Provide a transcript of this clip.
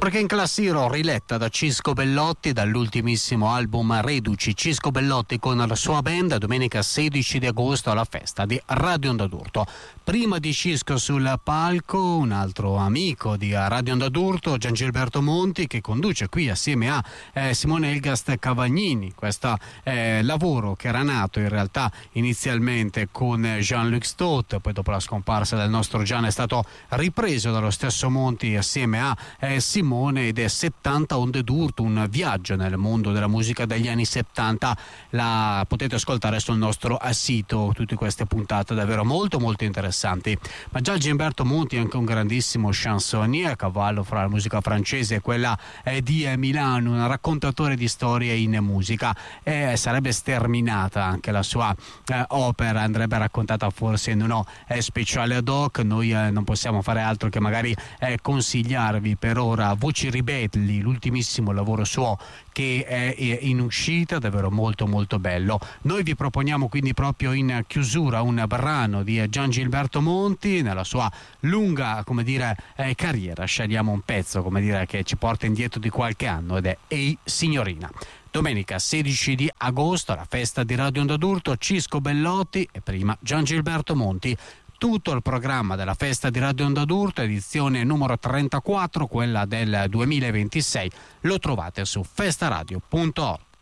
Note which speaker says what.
Speaker 1: perché in classifica riletta da Cisco Bellotti dall'ultimissimo album Reduci. Cisco Bellotti con la sua band domenica 16 di agosto alla festa di Radio Onda d'Urto. Prima di Cisco sul palco un altro amico di Radio Onda d'Urto, Giangilberto Monti, che conduce qui assieme a Simone Elgast Cavagnini questo lavoro che era nato in realtà inizialmente con Jean-Luc Stott, poi dopo la scomparsa del nostro Gian è stato ripreso dallo stesso Monti assieme a Simone, ed è 70 onde d'urto, un viaggio nel mondo della musica degli anni 70. La potete ascoltare sul nostro sito, tutte queste puntate davvero molto molto interessanti. Ma già Gilberto Monti è anche un grandissimo chansonnier, a cavallo fra la musica francese e quella di Milano, un raccontatore di storie in musica. Sarebbe sterminata anche la sua opera, andrebbe raccontata forse in uno speciale ad hoc. Noi non possiamo fare altro che magari consigliarvi per ora Voci Ribelli, l'ultimissimo lavoro suo che è in uscita, davvero molto molto bello. Noi vi proponiamo quindi proprio in chiusura un brano di Giangilberto Monti nella sua lunga, carriera. Scegliamo un pezzo, che ci porta indietro di qualche anno, ed è Ehi Signorina. Domenica 16 di agosto, la festa di Radio Onda d'Urto, Cisco Bellotti e prima Giangilberto Monti. Tutto il programma della festa di Radio Onda d'Urto, edizione numero 34, quella del 2026, lo trovate su festaradio.org.